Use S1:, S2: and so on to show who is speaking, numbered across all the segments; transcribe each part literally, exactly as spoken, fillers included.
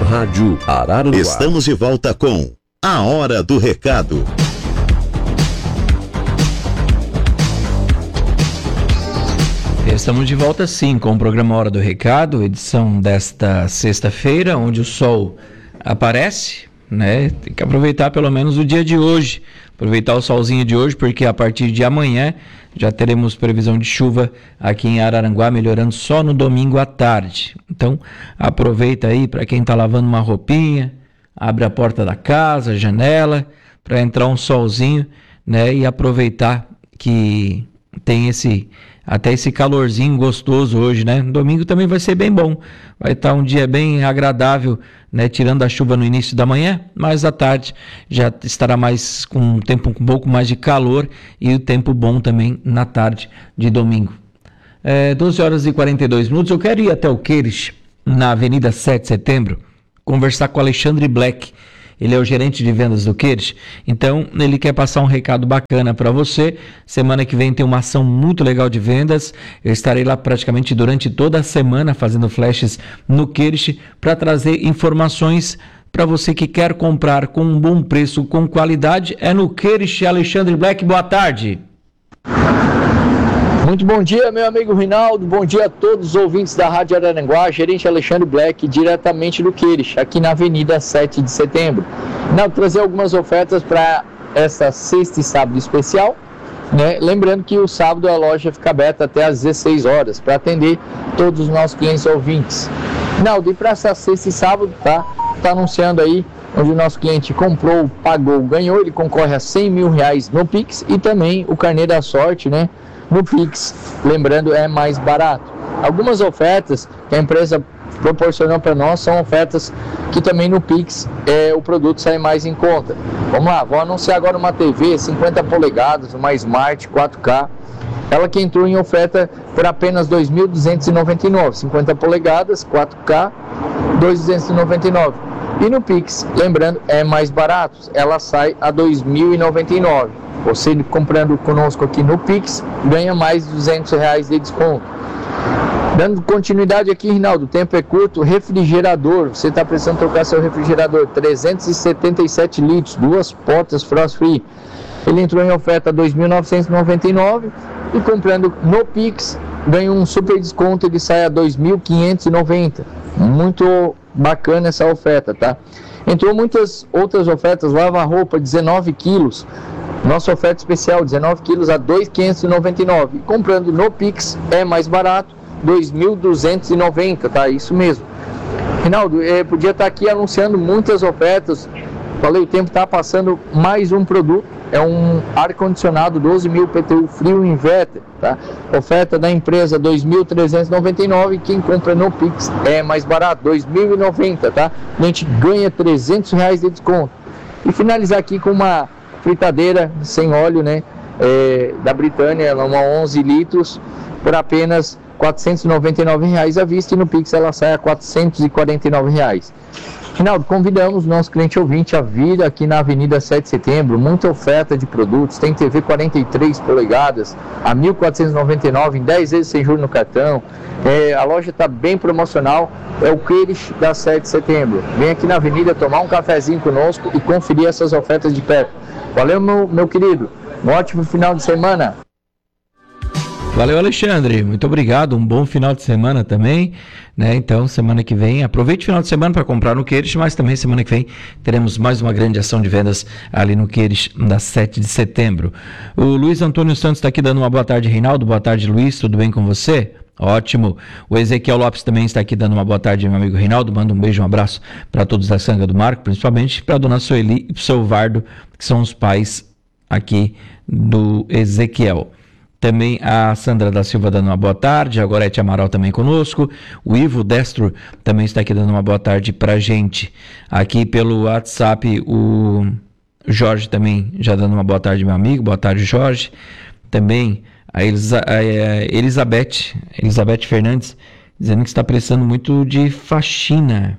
S1: Rádio Araranguá.
S2: Estamos de volta com A Hora do Recado.
S3: Estamos de volta sim com o programa Hora do Recado, edição desta sexta-feira, onde o sol aparece, né? Tem que aproveitar pelo menos o dia de hoje, aproveitar o solzinho de hoje, porque a partir de amanhã já teremos previsão de chuva aqui em Araranguá, melhorando só no domingo à tarde. Então aproveita aí para quem está lavando uma roupinha, abre a porta da casa, a janela, para entrar um solzinho, né? E aproveitar que tem esse até esse calorzinho gostoso hoje, né? Domingo também vai ser bem bom, vai estar um dia bem agradável, né? Tirando a chuva no início da manhã, mas à tarde já estará mais com um tempo um pouco mais de calor e o tempo bom também na tarde de domingo. É, doze horas e quarenta e dois minutos, eu quero ir até o Queires, na Avenida sete de Setembro, conversar com o Alexandre Black. Ele é o gerente de vendas do Queires, então ele quer passar um recado bacana para você. Semana que vem tem uma ação muito legal de vendas, eu estarei lá praticamente durante toda a semana fazendo flashes no Queires para trazer informações para você que quer comprar com um bom preço, com qualidade. É no Queires. Alexandre Black, boa tarde.
S4: Muito bom dia, meu amigo Rinaldo, bom dia a todos os ouvintes da Rádio Araranguá, gerente Alexandre Black, diretamente do Queires, aqui na Avenida sete de Setembro. Não, trazer algumas ofertas para essa sexta e sábado especial, né? Lembrando que o sábado a loja fica aberta até às dezesseis horas, para atender todos os nossos clientes ouvintes. Rinaldo, e para essa sexta e sábado, tá? Tá anunciando aí, onde o nosso cliente comprou, pagou, ganhou, ele concorre a cem mil reais no Pix e também o carnê da sorte, né? No Pix, lembrando, é mais barato. Algumas ofertas que a empresa proporcionou para nós são ofertas que também no Pix é, o produto sai mais em conta. Vamos lá, vou anunciar agora uma T V cinquenta polegadas, uma Smart quatro K, ela que entrou em oferta por apenas dois mil duzentos e noventa e nove reais, cinquenta polegadas, quatro K, dois mil duzentos e noventa e nove reais. E no Pix, lembrando, é mais barato, ela sai a dois mil e noventa e nove reais. Você comprando conosco aqui no Pix, ganha mais duzentos reais de desconto. Dando continuidade aqui, Rinaldo, o tempo é curto. Refrigerador, você está precisando trocar seu refrigerador, trezentos e setenta e sete litros, duas portas frost free. Ele entrou em oferta dois mil novecentos e noventa e nove reais e comprando no Pix, ganha um super desconto, ele sai a dois mil quinhentos e noventa reais. Muito bacana essa oferta, tá? Entrou muitas outras ofertas, lava-roupa, dezenove quilos. Nossa oferta especial, dezenove quilos a dois mil quinhentos e noventa e nove reais. Comprando no Pix é mais barato, dois mil duzentos e noventa reais, tá? Isso mesmo. Rinaldo, eh, podia estar aqui anunciando muitas ofertas. Falei, o tempo está passando. Mais um produto, é um ar-condicionado doze mil P T U frio inverter, tá? Oferta da empresa dois mil trezentos e noventa e nove reais. Quem compra no Pix é mais barato, dois mil e noventa reais, tá? A gente ganha trezentos reais de desconto. E finalizar aqui com uma fritadeira sem óleo, né, é, da Britânia, uma onze litros, por apenas quatrocentos e noventa e nove reais à vista, e no Pix ela sai a quatrocentos e quarenta e nove reais. Rinaldo, convidamos o nosso cliente ouvinte a vir aqui na Avenida sete de Setembro, muita oferta de produtos, tem T V quarenta e três polegadas a mil quatrocentos e noventa e nove reais, em dez vezes sem juros no cartão. É, a loja está bem promocional, é o Queires da sete de Setembro. Vem aqui na Avenida tomar um cafezinho conosco e conferir essas ofertas de perto. Valeu, meu, meu querido, um ótimo final de semana.
S3: Valeu, Alexandre, muito obrigado, um bom final de semana também, né? Então, semana que vem, aproveite o final de semana para comprar no Queires, mas também semana que vem teremos mais uma grande ação de vendas ali no Queires, da sete de Setembro. O Luiz Antônio Santos está aqui dando uma boa tarde, Reinaldo, boa tarde, Luiz, tudo bem com você? Ótimo. O Ezequiel Lopes também está aqui dando uma boa tarde, meu amigo Reinaldo. Manda um beijo, um abraço para todos da Sanga do Marco, principalmente para a dona Sueli e para o seu Vardo, que são os pais aqui do Ezequiel. Também a Sandra da Silva dando uma boa tarde, a Gorete Amaral também conosco, o Ivo Destro também está aqui dando uma boa tarde pra gente. Aqui pelo WhatsApp, o Jorge também já dando uma boa tarde, meu amigo, boa tarde, Jorge. Também a, Elisa, a Elizabeth, Elizabeth Fernandes, dizendo que está precisando muito de faxina.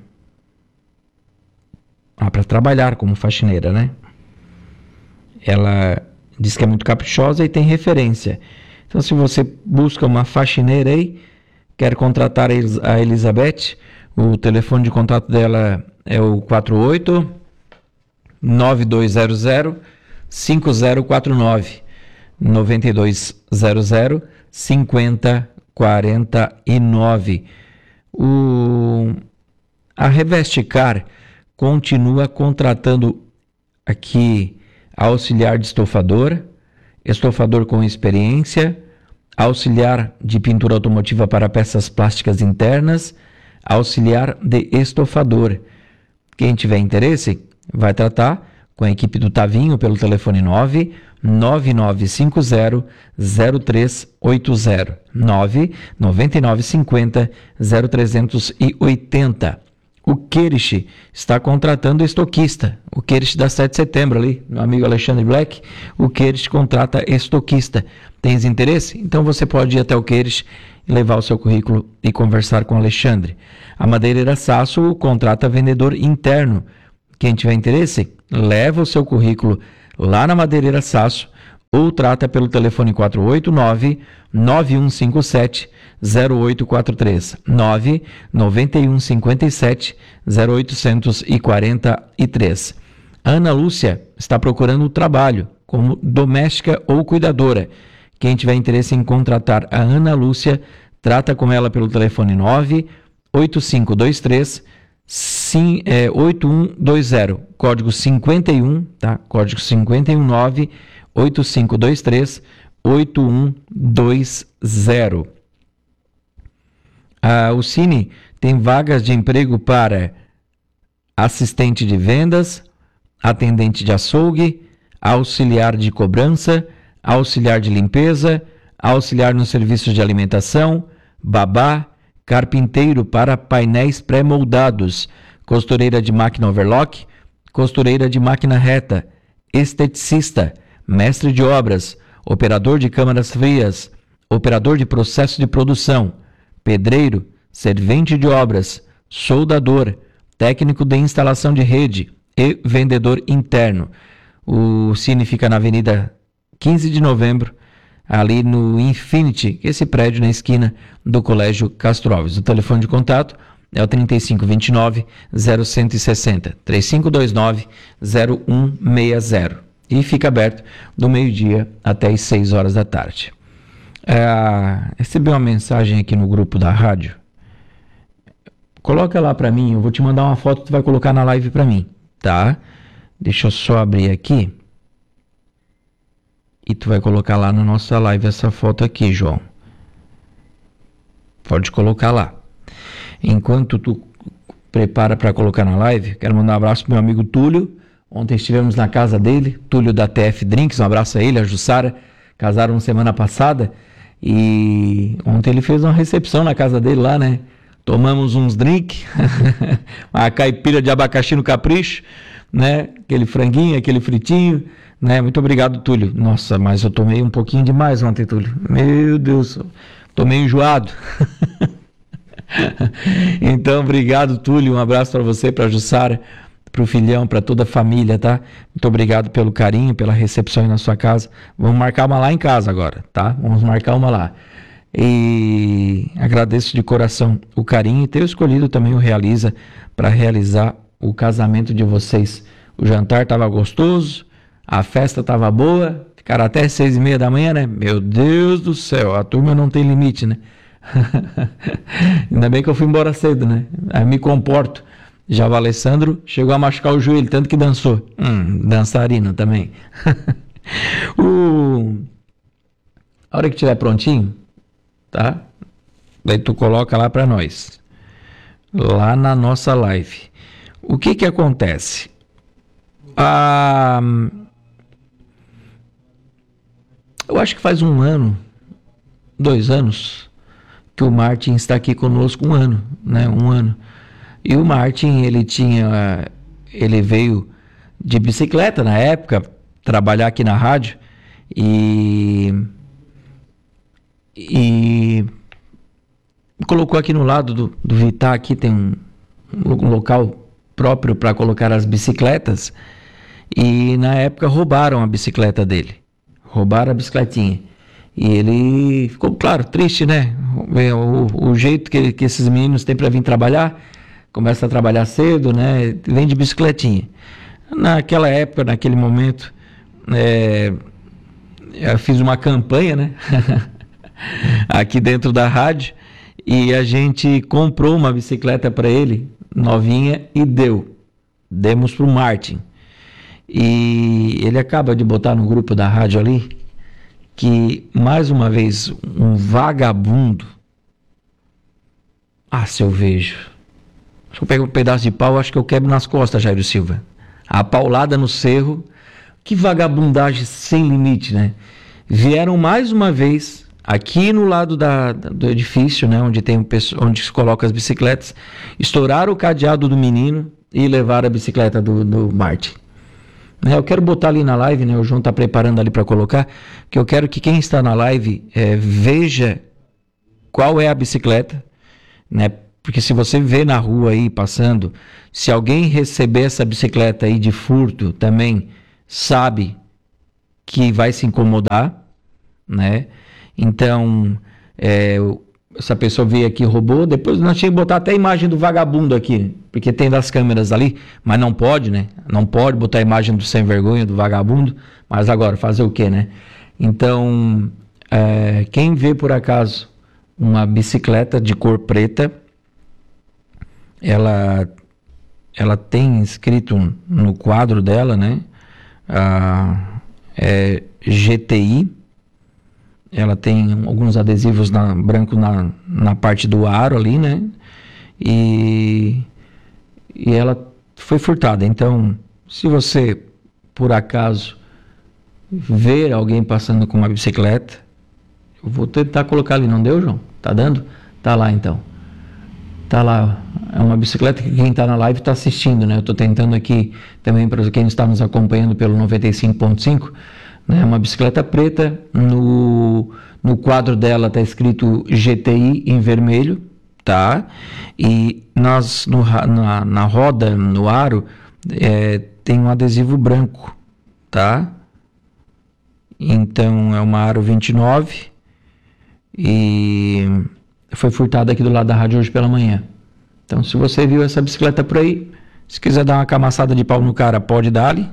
S3: Ah, para trabalhar como faxineira, né? Ela diz que é muito caprichosa e tem referência. Então, se você busca uma faxineira aí, quer contratar a Elizabeth, o telefone de contato dela é o quatro oito nove dois zero zero cinco zero quatro nove, nove dois zero zero cinco zero quatro nove. O, a Revesticar continua contratando aqui auxiliar de estofador, estofador com experiência, auxiliar de pintura automotiva para peças plásticas internas, auxiliar de estofador. Quem tiver interesse, vai tratar com a equipe do Tavinho pelo telefone nove nove nove cinco zero zero três oito zero, nove nove nove cinco zero zero três oito zero. O Queirish está contratando estoquista. O Queirish da sete de setembro ali, meu amigo Alexandre Black, o Queirish contrata estoquista. Tens interesse? Então você pode ir até o Queirish, levar o seu currículo e conversar com o Alexandre. A Madeireira Sasso contrata vendedor interno. Quem tiver interesse, leva o seu currículo lá na Madeireira Sasso ou trata pelo telefone quatro oito nove nove um cinco sete zero oito quatro três, nove nove um cinco sete zero oito quatro três. Ana Lúcia está procurando trabalho como doméstica ou cuidadora. Quem tiver interesse em contratar a Ana Lúcia, trata com ela pelo telefone nove oito cinco dois três oito um dois zero, código cinquenta e um, tá? Código cinquenta e um nove oito cinco dois três oito um dois zero. Ah, o Cine tem vagas de emprego para assistente de vendas, atendente de açougue, auxiliar de cobrança, auxiliar de limpeza, auxiliar nos serviços de alimentação, babá, carpinteiro para painéis pré-moldados, costureira de máquina overlock, costureira de máquina reta, esteticista, mestre de obras, operador de câmaras frias, operador de processo de produção, pedreiro, servente de obras, soldador, técnico de instalação de rede e vendedor interno. O Cine fica na Avenida quinze de novembro, ali no Infinity, esse prédio na esquina do Colégio Castro Alves. O telefone de contato é o trinta e cinco vinte e nove zero um seis zero, três cinco dois nove zero um seis zero. E fica aberto do meio-dia até as seis horas da tarde. É, recebi uma mensagem aqui no grupo da rádio. Coloca lá para mim, eu vou te mandar uma foto que tu vai colocar na live para mim, tá? Deixa eu só abrir aqui. E tu vai colocar lá na nossa live essa foto aqui, João. Pode colocar lá. Enquanto tu prepara para colocar na live, quero mandar um abraço pro meu amigo Túlio. Ontem estivemos na casa dele, Túlio da T F Drinks, um abraço a ele, a Jussara. Casaram semana passada e ontem ele fez uma recepção na casa dele lá, né? Tomamos uns drinks, uma caipira de abacaxi no capricho, né? Aquele franguinho, aquele fritinho, né? Muito obrigado, Túlio. Nossa, mas eu tomei um pouquinho demais ontem, Túlio. Meu Deus, tomei enjoado. Então, obrigado, Túlio. Um abraço para você, para a Jussara, para o filhão, para toda a família, tá? Muito obrigado pelo carinho, pela recepção aí na sua casa. Vamos marcar uma lá em casa agora, tá? Vamos marcar uma lá. E agradeço de coração o carinho e ter escolhido também o Realiza para realizar o casamento de vocês. O jantar estava gostoso, a festa estava boa, ficaram até seis e meia da manhã, né? Meu Deus do céu, a turma não tem limite, né? Ainda bem que eu fui embora cedo, né? Aí me comporto. Já o Alessandro chegou a machucar o joelho, tanto que dançou. Hum, dançarino também. o... A hora que estiver prontinho, tá? Daí tu coloca lá para nós. Lá na nossa live. O que que acontece? Ah, eu acho que faz um ano, dois anos, que o Martin está aqui conosco, um ano, né? Um ano. E o Martin, ele tinha, ele veio de bicicleta na época, trabalhar aqui na rádio, e, e colocou aqui no lado do, do Vitá, aqui tem um, um local próprio para colocar as bicicletas, e na época roubaram a bicicleta dele, roubaram a bicicletinha, e ele ficou, claro, triste, né? O, o jeito que, que esses meninos têm para vir trabalhar, começa a trabalhar cedo, né? Vem de bicicletinha. Naquela época, naquele momento, é, eu fiz uma campanha, né? Aqui dentro da rádio, e a gente comprou uma bicicleta para ele, novinha, e deu. Demos para o Martin. E ele acaba de botar no grupo da rádio ali que, mais uma vez, um vagabundo. Ah, se eu vejo. Se eu pego um pedaço de pau, acho que eu quebro nas costas, Jairo Silva. A paulada no cerro. Que vagabundagem sem limite, né? Vieram mais uma vez aqui no lado da, do edifício, né? Onde, tem, onde se coloca as bicicletas. Estouraram o cadeado do menino e levaram a bicicleta do, do Martin. Eu quero botar ali na live, né? O João está preparando ali para colocar, que eu quero que quem está na live é, veja qual é a bicicleta, né? Porque se você vê na rua aí passando, se alguém receber essa bicicleta aí de furto, também sabe que vai se incomodar, né? Então, é, essa pessoa veio aqui e roubou, depois nós tínhamos que botar até a imagem do vagabundo aqui, porque tem das câmeras ali, mas não pode, né? Não pode botar a imagem do sem vergonha, do vagabundo, mas agora, fazer o quê, né? Então, é, quem vê por acaso uma bicicleta de cor preta, ela, ela tem escrito no quadro dela, né? Ah, é G T I, ela tem alguns adesivos na, branco na, na parte do aro ali, né? E, e ela foi furtada. Então, se você, por acaso, ver alguém passando com uma bicicleta, eu vou tentar colocar ali, não deu, João? Tá dando? Tá lá, então. Tá lá. É uma bicicleta que quem tá na live tá assistindo, né? Eu tô tentando aqui também para quem está nos acompanhando pelo noventa e cinco ponto cinco, né? Uma bicicleta preta, no, no quadro dela está escrito G T I em vermelho, tá? E nós, no, na, na roda, no aro, é, tem um adesivo branco, tá? Então é uma aro vinte e nove e foi furtada aqui do lado da rádio hoje pela manhã. Então, se você viu essa bicicleta por aí, se quiser dar uma camaçada de pau no cara, pode dar ali.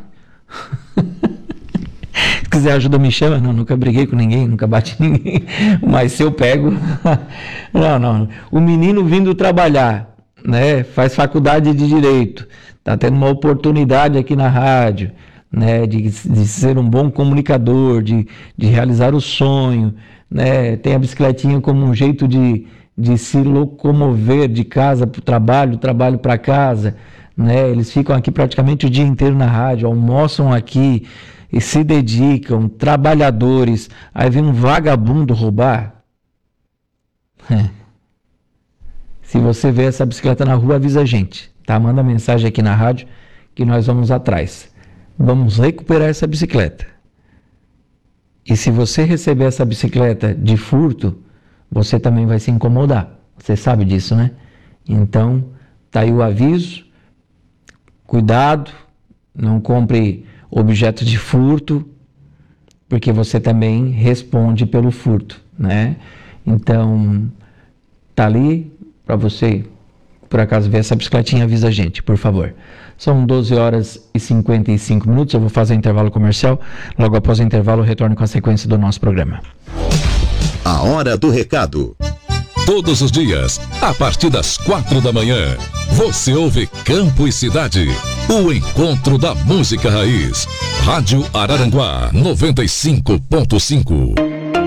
S3: Se quiser ajuda, me chama. Não, nunca briguei com ninguém, nunca bati ninguém. Mas se eu pego... Não, não. O menino vindo trabalhar, né? Faz faculdade de Direito. Está tendo uma oportunidade aqui na rádio, né? De, de ser um bom comunicador, de, de realizar o sonho, né? Tem a bicicletinha como um jeito de, de se locomover de casa para o trabalho, do trabalho para casa, né? Eles ficam aqui praticamente o dia inteiro na rádio, almoçam aqui e se dedicam, trabalhadores. Aí vem um vagabundo roubar. É. Se você vê essa bicicleta na rua, avisa a gente, tá? Manda mensagem aqui na rádio que nós vamos atrás. Vamos recuperar essa bicicleta. E se você receber essa bicicleta de furto, você também vai se incomodar. Você sabe disso, né? Então, tá aí o aviso. Cuidado, não compre objetos de furto, porque você também responde pelo furto, né? Então, tá ali para você, por acaso, ver essa bicicletinha, avisa a gente, por favor. São doze horas e cinquenta e cinco minutos, eu vou fazer um intervalo comercial. Logo após o intervalo, eu retorno com a sequência do nosso programa.
S2: A Hora do Recado.
S1: Todos os dias, a partir das quatro da manhã, você ouve Campo e Cidade, o encontro da música raiz. Rádio Araranguá, noventa e cinco ponto cinco.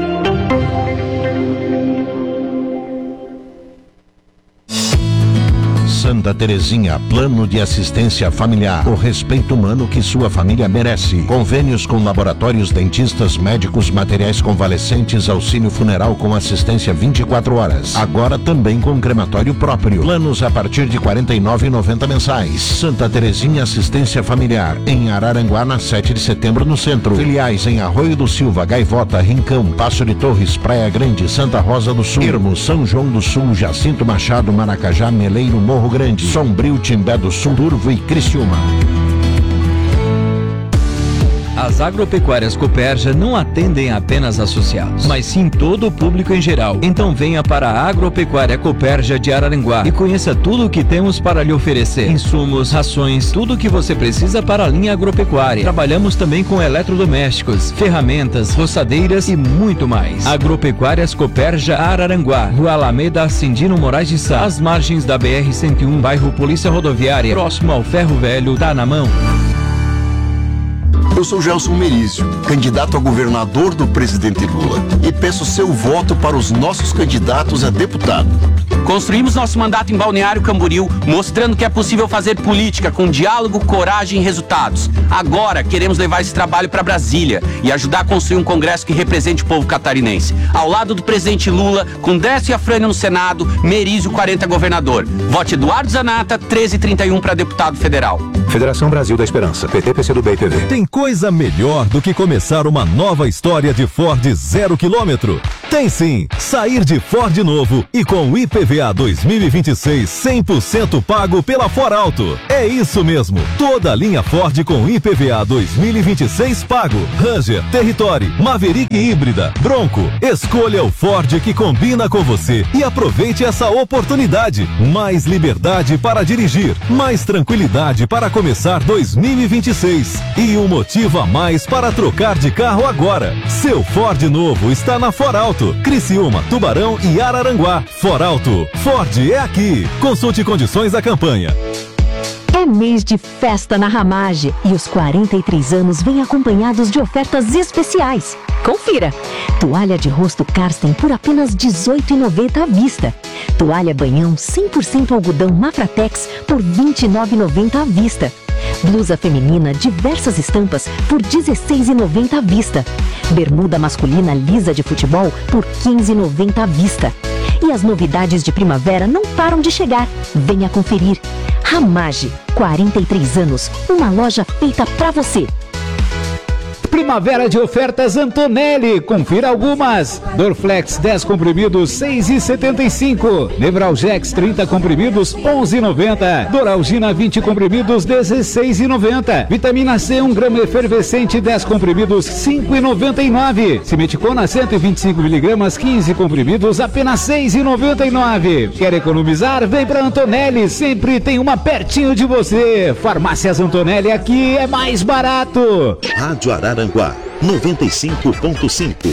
S5: Santa Terezinha, plano de assistência familiar, o respeito humano que sua família merece. Convênios com laboratórios, dentistas, médicos, materiais convalescentes, auxílio funeral com assistência vinte e quatro horas. Agora também com crematório próprio. Planos a partir de quarenta e nove reais e noventa centavos mensais. Santa Terezinha Assistência Familiar, em Araranguá, na sete de setembro, no centro. Filiais em Arroio do Silva, Gaivota, Rincão, Passo de Torres, Praia Grande, Santa Rosa do Sul, Irmo, São João do Sul, Jacinto Machado, Maracajá, Meleiro, Morro Grande, Sombrio, Timbé do Sul, Turvo e Criciúma.
S3: As agropecuárias Cooperja não atendem apenas associados, mas sim todo o público em geral. Então venha para a Agropecuária Cooperja de Araranguá e conheça tudo o que temos para lhe oferecer. Insumos, rações, tudo o que você precisa para a linha agropecuária. Trabalhamos também com eletrodomésticos, ferramentas, roçadeiras e muito mais. Agropecuárias Cooperja Araranguá, Rua Alameda Cindino Moraes de Sá, às margens da B R cento e um, bairro Polícia Rodoviária, próximo ao Ferro Velho, tá na mão.
S6: Eu sou Gelson Merizio, candidato a governador do presidente Lula, e peço seu voto para os nossos candidatos a deputado.
S7: Construímos nosso mandato em Balneário Camboriú, mostrando que é possível fazer política com diálogo, coragem e resultados. Agora queremos levar esse trabalho para Brasília e ajudar a construir um congresso que represente o povo catarinense. Ao lado do presidente Lula, com Décio e Afrânio no Senado, Merizio quarenta governador. Vote Eduardo Zanata, treze e trinta e um para deputado federal.
S8: Federação Brasil da Esperança, P T, P C do B e P V.
S9: Tem coisa melhor do que começar uma nova história de Ford zero quilômetro? Tem sim! Sair de Ford novo e com o I P V A dois mil e vinte e seis cem por cento pago pela Forauto. É isso mesmo! Toda a linha Ford com I P V A dois mil e vinte e seis pago. Ranger, Territory, Maverick híbrida, Bronco. Escolha o Ford que combina com você e aproveite essa oportunidade. Mais liberdade para dirigir, mais tranquilidade para começar dois mil e vinte e seis e um motivo a mais para trocar de carro agora. Seu Ford novo está na Forauto, Criciúma, Tubarão e Araranguá. Forauto, Ford é aqui. Consulte condições da campanha.
S10: É mês de festa na Ramage e os quarenta e três anos vêm acompanhados de ofertas especiais. Confira! Toalha de rosto Karsten por apenas dezoito reais e noventa centavos à vista. Toalha banhão cem por cento algodão Mafratex por vinte e nove reais e noventa centavos à vista. Blusa feminina diversas estampas por dezesseis reais e noventa centavos à vista. Bermuda masculina lisa de futebol por quinze reais e noventa centavos à vista. E as novidades de primavera não param de chegar. Venha conferir. Ramage, quarenta e três anos, uma loja feita pra você.
S11: Primavera de ofertas Antonelli, confira algumas. Dorflex dez comprimidos seis reais e setenta e cinco centavos. Nevralgex trinta comprimidos onze reais e noventa centavos. Doralgina vinte comprimidos dezesseis reais e noventa centavos. Vitamina C um grama efervescente dez comprimidos cinco reais e noventa e nove centavos. Simeticona cento e vinte e cinco miligramas quinze comprimidos apenas seis reais e noventa e nove centavos. Quer economizar? Vem pra Antonelli, sempre tem uma pertinho de você. Farmácias Antonelli, aqui é mais barato.
S2: Rádio Araranguá noventa e cinco ponto cinco.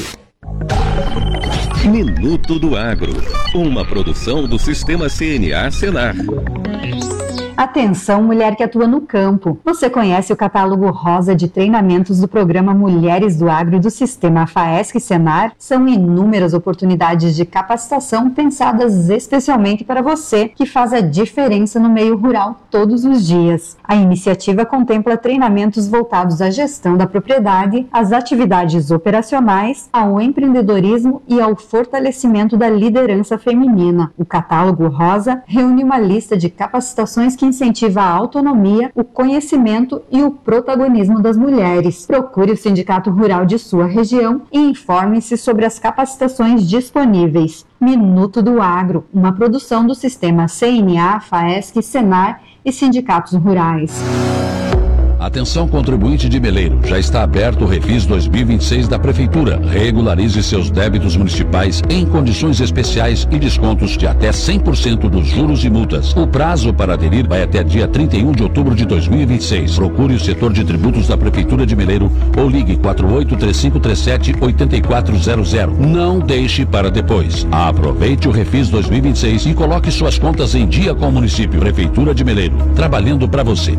S1: Minuto do Agro, uma produção do Sistema C N A Senar.
S12: Atenção, mulher que atua no campo. Você conhece o catálogo rosa de treinamentos do programa Mulheres do Agro e do Sistema FAESC Senar? São inúmeras oportunidades de capacitação pensadas especialmente para você, que faz a diferença no meio rural todos os dias. A iniciativa contempla treinamentos voltados à gestão da propriedade, às atividades operacionais, ao empreendedorismo e ao fortalecimento da liderança feminina. O catálogo rosa reúne uma lista de capacitações que incentiva a autonomia, o conhecimento e o protagonismo das mulheres. Procure o sindicato rural de sua região e informe-se sobre as capacitações disponíveis. Minuto do Agro, uma produção do Sistema C N A, FAESC, Senar e sindicatos rurais.
S1: Atenção, contribuinte de Meleiro, já está aberto o Refis dois mil e vinte e seis da Prefeitura. Regularize seus débitos municipais em condições especiais e descontos de até cem por cento dos juros e multas. O prazo para aderir vai até dia trinta e um de outubro de dois mil e vinte e seis. Procure o setor de tributos da Prefeitura de Meleiro ou ligue quatro oito três cinco três sete oito quatro zero zero. Não deixe para depois. Aproveite o Refis dois mil e vinte e seis e coloque suas contas em dia com o município. Prefeitura de Meleiro, trabalhando para você.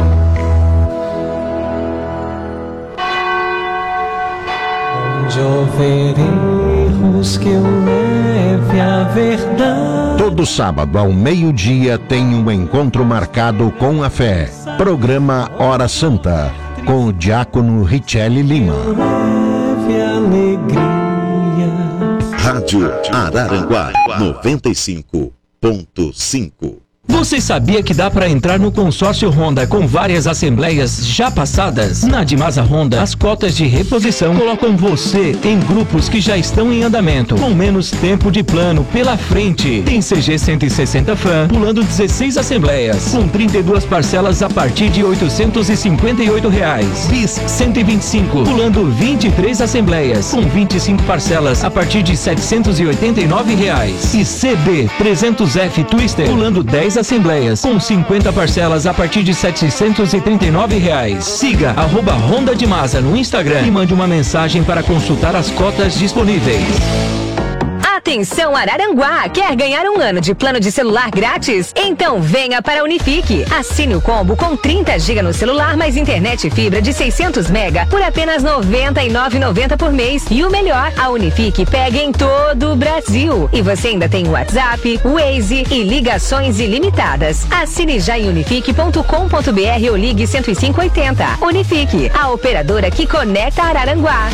S13: De houver erros que eu leve a verdade.
S5: Todo sábado ao meio-dia tem um encontro marcado com a fé. Programa Hora Santa, com o diácono Richelle Lima.
S13: Leve alegria.
S2: Rádio Araranguá noventa e cinco ponto cinco.
S3: Você sabia que dá para entrar no consórcio Honda com várias assembleias já passadas? Na Dimasa Honda, as cotas de reposição colocam você em grupos que já estão em andamento, com menos tempo de plano pela frente. Tem C G cento e sessenta Fan, pulando dezesseis assembleias, com trinta e duas parcelas a partir de oitocentos e cinquenta e oito reais. Bis cento e vinte e cinco, pulando vinte e três assembleias, com vinte e cinco parcelas a partir de setecentos e oitenta e nove reais. E C B trezentos F Twister, pulando dez assembleias, com cinquenta parcelas a partir de setecentos e trinta e nove reais. Siga arroba Honda Dimasa no Instagram e mande uma mensagem para consultar as cotas disponíveis.
S14: Atenção Araranguá, quer ganhar um ano de plano de celular grátis? Então venha para a Unifique. Assine o combo com trinta gigas no celular mais internet e fibra de seiscentos mega por apenas noventa e nove reais e noventa centavos por mês. E o melhor, a Unifique pega em todo o Brasil. E você ainda tem WhatsApp, Waze e ligações ilimitadas. Assine já em unifique ponto com ponto br ou ligue cento e cinco oitenta. Unifique, a operadora que conecta Araranguá.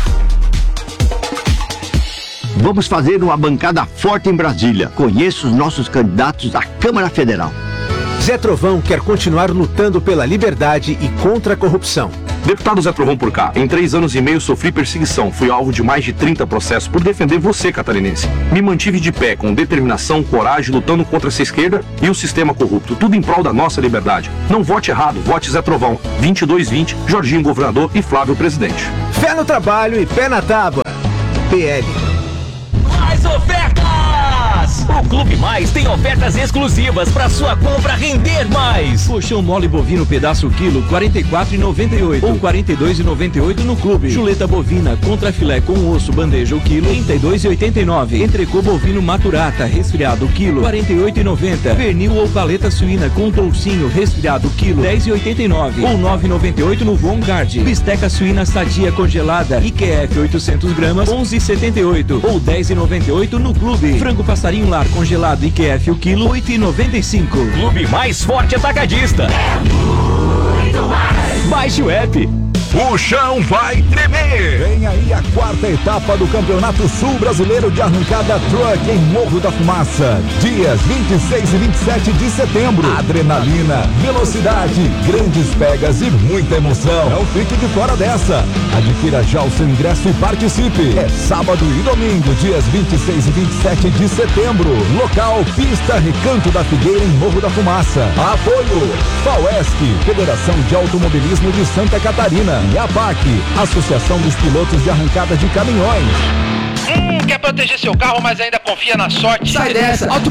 S15: Vamos fazer uma bancada forte em Brasília. Conheça os nossos candidatos à Câmara Federal.
S8: Zé Trovão quer continuar lutando pela liberdade e contra a corrupção.
S16: Deputado Zé Trovão por cá, em três anos e meio sofri perseguição. Fui alvo de mais de trinta processos por defender você, catarinense. Me mantive de pé, com determinação, coragem, lutando contra essa esquerda e o sistema corrupto. Tudo em prol da nossa liberdade. Não vote errado, vote Zé Trovão. vinte e dois vinte, Jorginho governador e Flávio presidente.
S8: Fé no trabalho e pé na tábua. P L.
S17: Mais ofertas! O Clube Mais tem ofertas exclusivas para sua compra render mais.
S3: Colchão mole bovino pedaço quilo quarenta e quatro reais e noventa e oito ou quarenta e dois reais e noventa e oito no Clube. Chuleta bovina contra filé com osso bandeja o quilo trinta e dois reais e oitenta e nove. Entrecô bovino maturata resfriado quilo quarenta e oito reais e noventa. Pernil ou paleta suína com toucinho resfriado quilo dez reais e oitenta e nove ou nove reais e noventa e oito no Von Guard. Bisteca suína sadia congelada I Q F oitocentos gramas onze reais e setenta e oito ou dez reais e noventa e oito no Clube. Frango passarinho lar congelado I Q F o quilo oito reais e noventa e cinco.
S17: Clube Mais Forte Atacadista. É muito mais.
S9: Baixe o app. O chão vai tremer! Vem aí a quarta etapa do Campeonato Sul Brasileiro de Arrancada Truck em Morro da Fumaça. Dias vinte e seis e vinte e sete de setembro. Adrenalina, velocidade, grandes pegas e muita emoção. Não fique de fora dessa. Adquira já o seu ingresso e participe. É sábado e domingo, dias vinte e seis e vinte e sete de setembro. Local Pista Recanto da Figueira em Morro da Fumaça. Apoio FAUESC, Federação de Automobilismo de Santa Catarina. E a B A C, Associação dos Pilotos de Arrancada de Caminhões.
S18: Hum, quer proteger seu carro, mas ainda confia na sorte?
S19: Sai dessa! Auto